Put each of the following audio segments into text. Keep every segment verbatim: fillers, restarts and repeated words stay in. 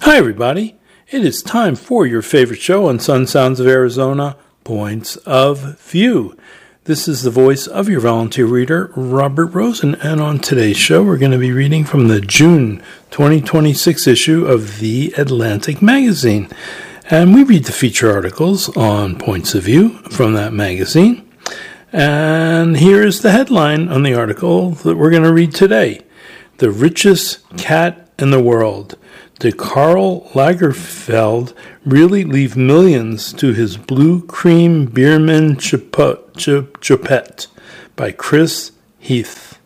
Hi, everybody. It is time for your favorite show on Sun Sounds of Arizona, Points of View. This is the voice of your volunteer reader, Robert Rosen, and on today's show, we're going to be reading from the June twenty twenty-six issue of The Atlantic magazine. And we read the feature articles on Points of View from that magazine. And here is the headline on the article that we're going to read today. The richest cat in the world. Did Karl Lagerfeld really leave millions to his blue cream Biermann Choupette by Chris Heath.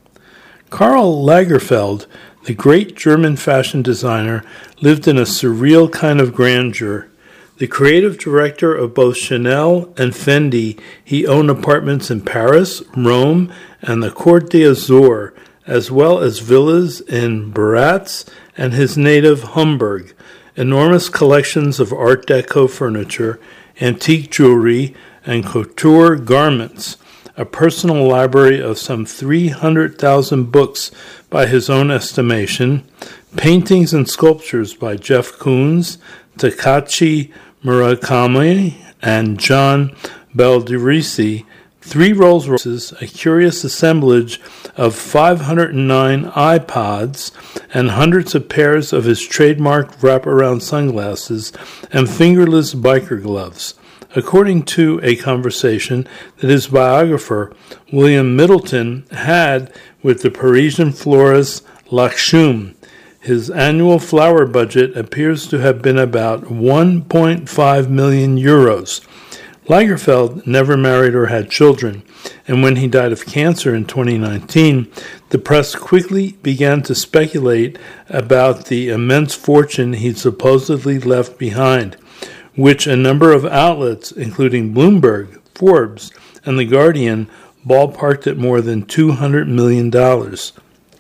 Karl Lagerfeld, the great German fashion designer, lived in a surreal kind of grandeur. The creative director of both Chanel and Fendi, he owned apartments in Paris, Rome, and the Côte d'Azur, as well as villas in Baratz and his native Hamburg, enormous collections of Art Deco furniture, antique jewelry, and couture garments, a personal library of some three hundred thousand books by his own estimation, paintings and sculptures by Jeff Koons, Takashi Murakami, and John Baldrisi, three Rolls Royces, a curious assemblage of five hundred nine iPods, and hundreds of pairs of his trademark wraparound sunglasses and fingerless biker gloves, according to a conversation that his biographer, William Middleton, had with the Parisian florist Lachum. His annual flower budget appears to have been about one point five million euros. Lagerfeld never married or had children, and when he died of cancer in twenty nineteen, the press quickly began to speculate about the immense fortune he'd supposedly left behind, which a number of outlets, including Bloomberg, Forbes, and The Guardian, ballparked at more than two hundred million dollars.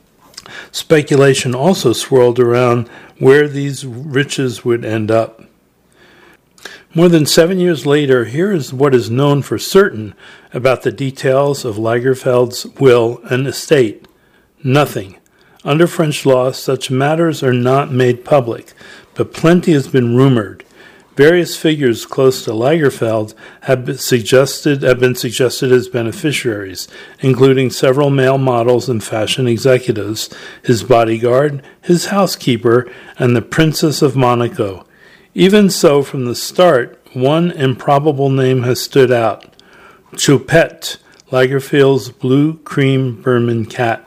Speculation also swirled around where these riches would end up. More than seven years later, here is what is known for certain about the details of Lagerfeld's will and estate. Nothing. Under French law, such matters are not made public, but plenty has been rumored. Various figures close to Lagerfeld have been suggested, have been suggested as beneficiaries, including several male models and fashion executives, his bodyguard, his housekeeper, and the Princess of Monaco. Even so, from the start, one improbable name has stood out. Choupette, Lagerfeld's blue cream Biermann cat.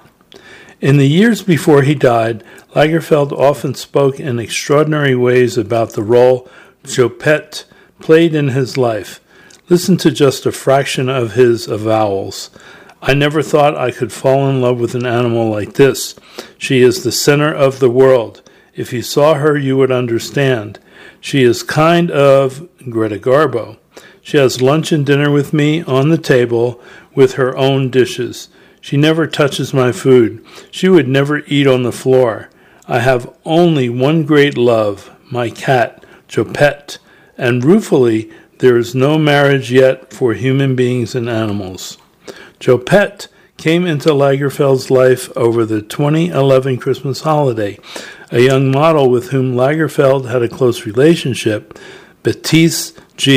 In the years before he died, Lagerfeld often spoke in extraordinary ways about the role Choupette played in his life. Listen to just a fraction of his avowals. I never thought I could fall in love with an animal like this. She is the center of the world. If you saw her, you would understand. She is kind of Greta Garbo. She has lunch and dinner with me on the table with her own dishes. She never touches my food. She would never eat on the floor. I have only one great love, my cat, Choupette, and ruefully, there is no marriage yet for human beings and animals. Choupette came into Lagerfeld's life over the twenty eleven Christmas holiday. A young model with whom Lagerfeld had a close relationship, Baptiste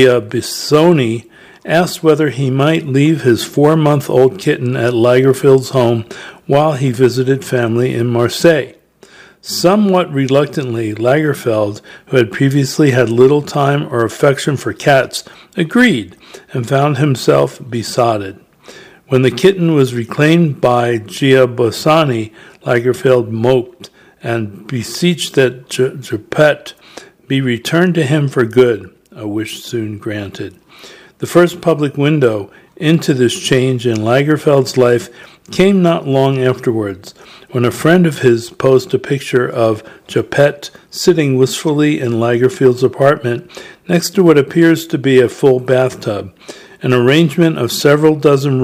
Giabissoni, asked whether he might leave his four-month-old kitten at Lagerfeld's home while he visited family in Marseille. Somewhat reluctantly, Lagerfeld, who had previously had little time or affection for cats, agreed and found himself besotted. When the kitten was reclaimed by Giabissoni, Lagerfeld moped and beseeched that Choupette be returned to him for good, a wish soon granted. The first public window into this change in Lagerfeld's life came not long afterwards, when a friend of his posted a picture of Choupette sitting wistfully in Lagerfeld's apartment next to what appears to be a full bathtub, an arrangement of several dozen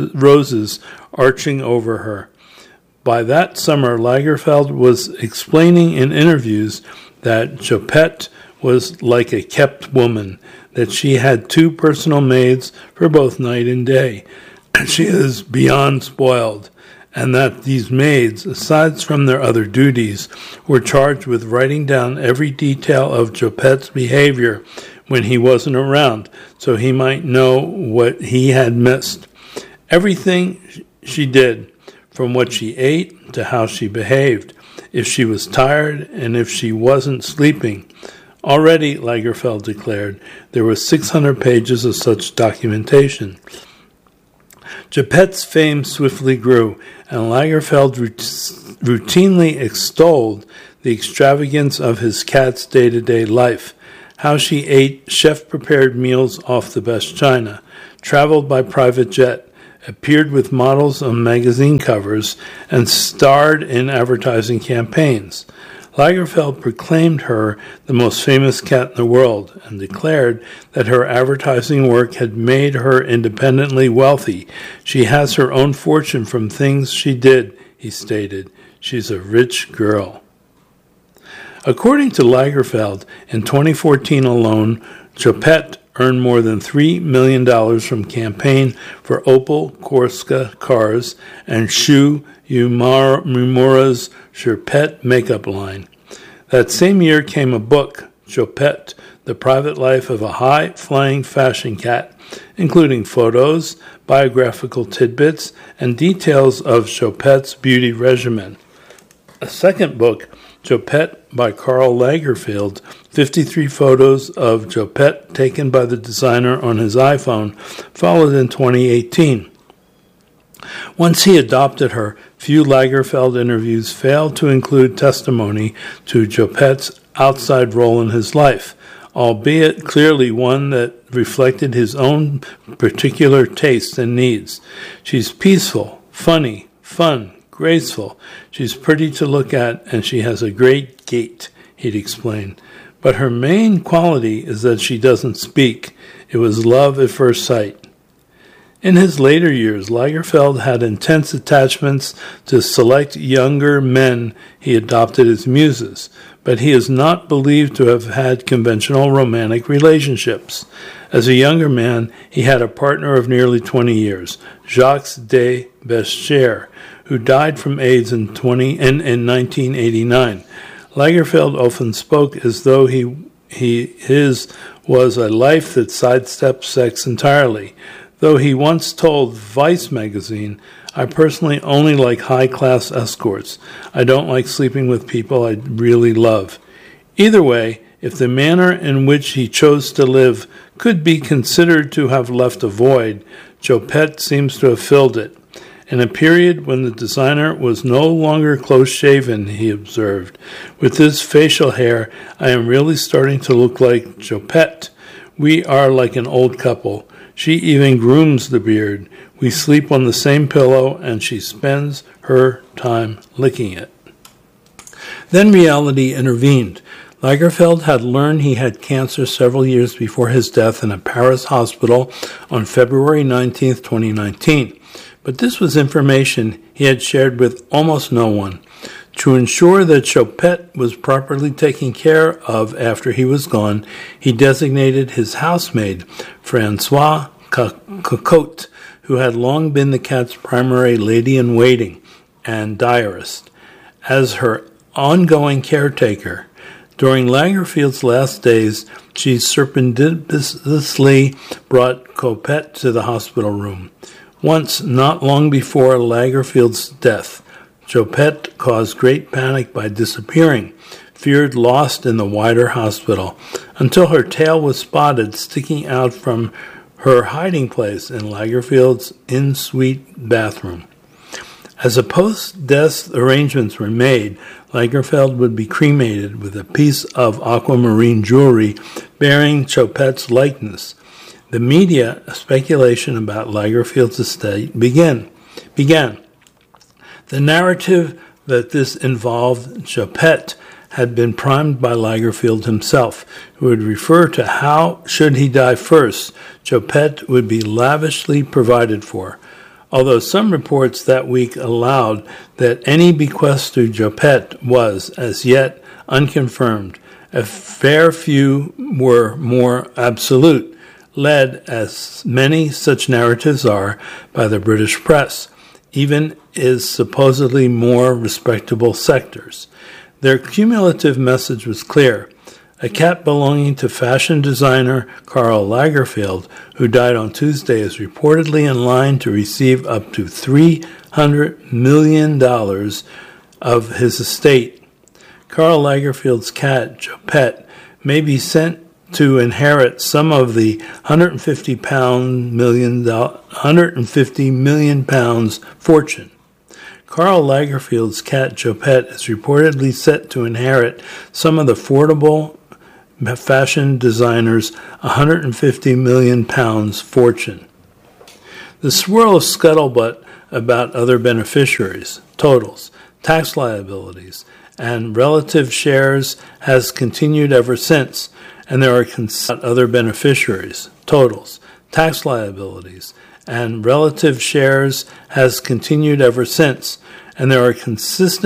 roses arching over her. By that summer, Lagerfeld was explaining in interviews that Choupette was like a kept woman, that she had two personal maids for both night and day. She is beyond spoiled, and that these maids, aside from their other duties, were charged with writing down every detail of Choupette's behavior when he wasn't around, so he might know what he had missed. Everything she did, from what she ate to how she behaved, if she was tired and if she wasn't sleeping. Already, Lagerfeld declared, there were six hundred pages of such documentation. Choupette's fame swiftly grew, and Lagerfeld routinely extolled the extravagance of his cat's day-to-day life, how she ate chef-prepared meals off the best china, traveled by private jet, appeared with models on magazine covers, and starred in advertising campaigns. Lagerfeld proclaimed her the most famous cat in the world and declared that her advertising work had made her independently wealthy. She has her own fortune from things she did, he stated. She's a rich girl. According to Lagerfeld, in twenty fourteen alone, Choupette earned more than three million dollars from campaign for Opel Corsa cars and Shu Uemura's Choupette makeup line. That same year came a book, Choupette, The Private Life of a High-Flying Fashion Cat, including photos, biographical tidbits, and details of Choupette's beauty regimen. A second book, Choupette by Karl Lagerfeld, fifty-three photos of Choupette taken by the designer on his iPhone, followed in twenty eighteen. Once he adopted her, few Lagerfeld interviews failed to include testimony to Choupette's outside role in his life, albeit clearly one that reflected his own particular tastes and needs. She's peaceful, funny, fun, graceful. She's pretty to look at, and she has a great gait, he'd explained. But her main quality is that she doesn't speak. It was love at first sight. In his later years, Lagerfeld had intense attachments to select younger men he adopted as muses, but he is not believed to have had conventional romantic relationships. As a younger man, he had a partner of nearly twenty years, Jacques de Bescher, who died from AIDS in, twenty, in, in nineteen eighty-nine. Lagerfeld often spoke as though he, he his was a life that sidestepped sex entirely, though he once told Vice magazine, I personally only like high-class escorts. I don't like sleeping with people I really love. Either way, if the manner in which he chose to live could be considered to have left a void, Choupette seems to have filled it. In a period when the designer was no longer close-shaven, he observed, with this facial hair, I am really starting to look like Choupette. We are like an old couple. She even grooms the beard. We sleep on the same pillow, and she spends her time licking it. Then reality intervened. Lagerfeld had learned he had cancer several years before his death in a Paris hospital on February nineteenth, twenty nineteen. But this was information he had shared with almost no one. To ensure that Choupette was properly taken care of after he was gone, he designated his housemaid, Francois Cocotte, who had long been the cat's primary lady-in-waiting and diarist, as her ongoing caretaker. During Lagerfeld's last days, she surreptitiously brought Choupette to the hospital room. Once, not long before Lagerfeld's death, Choupette caused great panic by disappearing, feared lost in the wider hospital, until her tail was spotted sticking out from her hiding place in Lagerfeld's in-suite bathroom. As a post-death arrangements were made, Lagerfeld would be cremated with a piece of aquamarine jewelry bearing Choupette's likeness. The media speculation about Lagerfeld's estate began. began. The narrative that this involved Choupette had been primed by Lagerfeld himself, who would refer to how, should he die first, Choupette would be lavishly provided for. Although some reports that week allowed that any bequest to Choupette was, as yet, unconfirmed, a fair few were more absolute, led, as many such narratives are, by the British press. Even is supposedly more respectable sectors. Their cumulative message was clear. A cat belonging to fashion designer Karl Lagerfeld, who died on Tuesday, is reportedly in line to receive up to three hundred million dollars of his estate. Karl Lagerfeld's cat, Choupette, may be sent to inherit some of the one hundred fifty million pounds fortune. Karl Lagerfeld's cat, Choupette, is reportedly set to inherit some of the affordable fashion designer's one hundred fifty million pounds fortune. The swirl of scuttlebutt about other beneficiaries, totals, tax liabilities, and relative shares has continued ever since, and there are cons- other beneficiaries, totals, tax liabilities, and relative shares has continued ever since, and there are consistent